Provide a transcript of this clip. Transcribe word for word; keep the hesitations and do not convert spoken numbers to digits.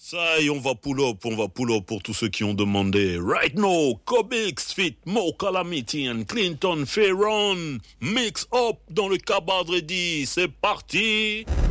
Ça y est, on va pull up, on va pull up pour tous ceux qui ont demandé. Right now, Cobix fit Mo Calamity and Clinton Ferron. Mix up dans le Cabadredi. C'est parti.